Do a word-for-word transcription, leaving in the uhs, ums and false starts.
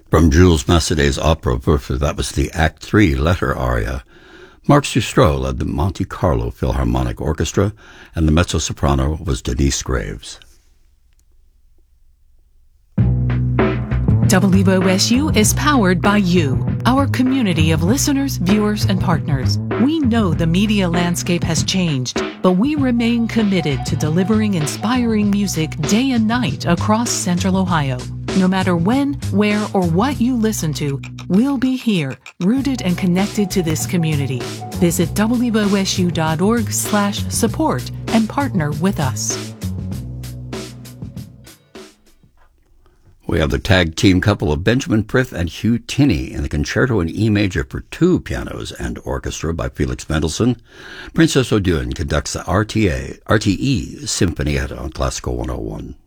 From Jules Massedet's opera, that was the Act Three letter aria. Marc Sustro led the Monte Carlo Philharmonic Orchestra, and the mezzo-soprano was Denise Graves. W O S U is powered by you, our community of listeners, viewers, and partners. We know the media landscape has changed, but we remain committed to delivering inspiring music day and night across Central Ohio. No matter when, where, or what you listen to, we'll be here, rooted and connected to this community. Visit W O S U dot org slash support and partner with us. We have the tag team couple of Benjamin Priff and Hugh Tinney in the Concerto in E major for two pianos and orchestra by Felix Mendelssohn. Princess Odune conducts the R T A, R T E Symphonietta on Classical one oh one.